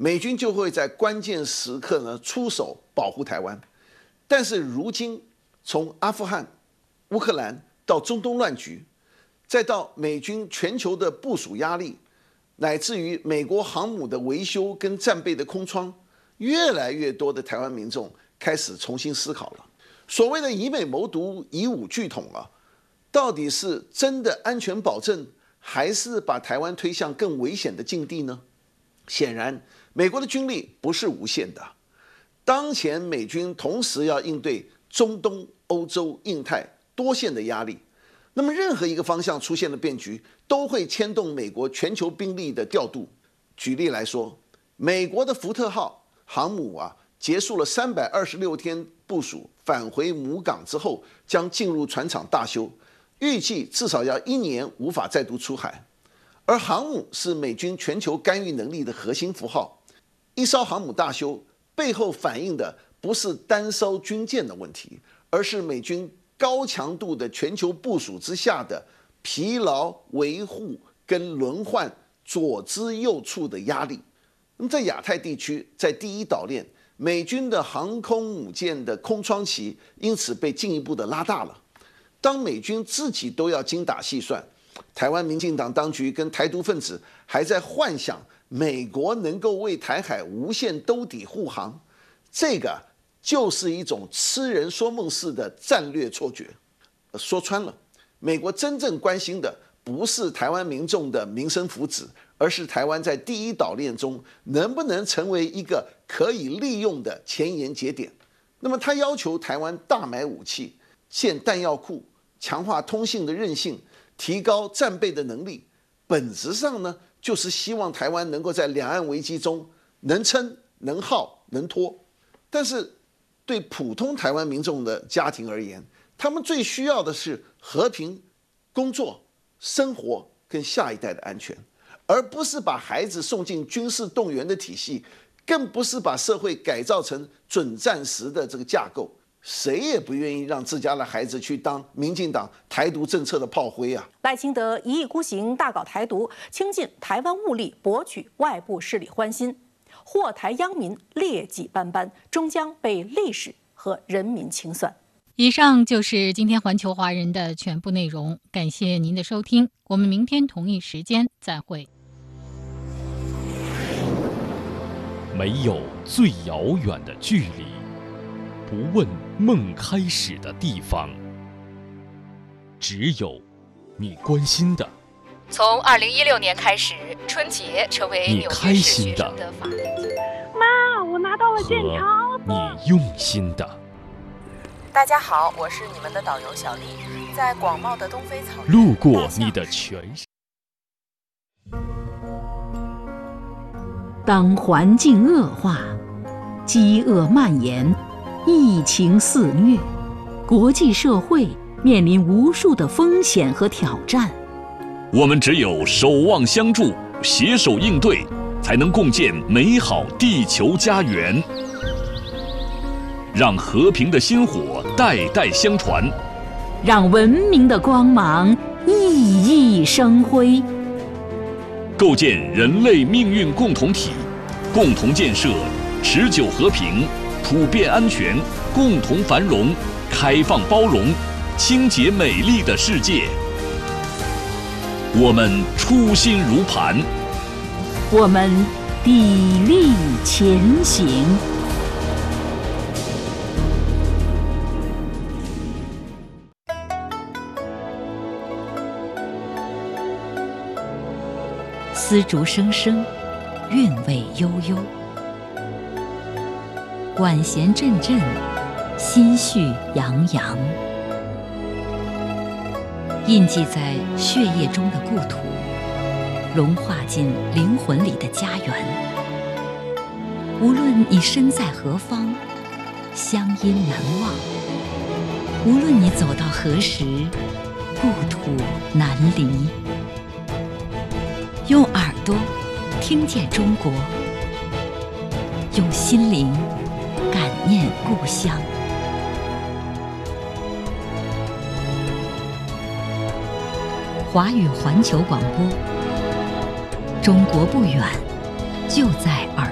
美军就会在关键时刻呢出手保护台湾。但是如今从阿富汗、乌克兰到中东乱局，再到美军全球的部署压力，乃至于美国航母的维修跟战备的空窗，越来越多的台湾民众开始重新思考了。所谓的以美谋独、以武拒统啊，到底是真的安全保证，还是把台湾推向更危险的境地呢？显然，美国的军力不是无限的。当前美军同时要应对中东、欧洲、印太多线的压力，那么任何一个方向出现的变局，都会牵动美国全球兵力的调度。举例来说，美国的福特号航母结束了326天部署，返回母港之后，将进入船厂大修，预计至少要1年无法再度出海。而航母是美军全球干预能力的核心符号，一艘航母大修背后反映的不是单艘军舰的问题，而是美军高强度的全球部署之下的疲劳维护跟轮换左支右绌的压力。那么在亚太地区，在第一岛链，美军的航空母舰的空窗期因此被进一步的拉大了。当美军自己都要精打细算，台湾民进党当局跟台独分子还在幻想美国能够为台海无限兜底护航，这个就是一种痴人说梦式的战略错觉。说穿了，美国真正关心的不是台湾民众的民生福祉，而是台湾在第一岛链中能不能成为一个可以利用的前沿节点。那么他要求台湾大买武器、建弹药库、强化通信的韧性、提高战备的能力，本质上呢，就是希望台湾能够在两岸危机中能撑、能耗、能拖。但是对普通台湾民众的家庭而言，他们最需要的是和平、工作、生活跟下一代的安全，而不是把孩子送进军事动员的体系，更不是把社会改造成准战时的这个架构。谁也不愿意让自家的孩子去当民进党台独政策的炮灰啊！ 赖清德一意孤行，大搞台独，倾尽台湾物力博取外部势力欢心，祸台殃民，劣迹斑斑，终将被历史和人民清算。 以上就是今天环球华人的全部内容，感谢您的收听，我们明天同一时间再会。 没有最遥远的距离，不问梦开始的地方，只有你关心的。 从2016年开始，春节成为纽约市学生的法定节日。 妈，我拿到了剑条。 你用心的。 大家好，我是你们的导游小丽，在广袤的东非草原， 路过你的全世。 当环境恶化，饥饿蔓延，疫情肆虐，国际社会面临无数的风险和挑战。 我们只有守望相助，携手应对，才能共建美好地球家园。让和平的薪火代代相传， 让文明的光芒熠熠生辉。 构建人类命运共同体，共同建设持久和平、普遍安全、共同繁荣、开放包容、清洁美丽的世界。我们初心如磐， 我们砥砺前行。丝竹声声，韵味悠悠，管弦阵阵，心绪洋洋。印记在血液中的故土，融化进灵魂里的家园。无论你身在何方，乡音难忘；无论你走到何时，故土难离。用耳朵听见中国，用心灵感念故乡。华语环球广播，中国不远，就在耳